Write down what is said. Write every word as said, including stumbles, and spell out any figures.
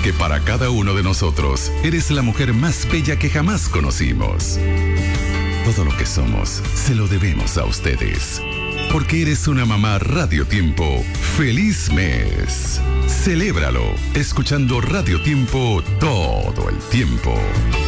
porque para cada uno de nosotros eres la mujer más bella que jamás conocimos. Todo lo que somos se lo debemos a ustedes. Porque eres una mamá Radio Tiempo. ¡Feliz mes! Celébralo escuchando Radio Tiempo todo el tiempo.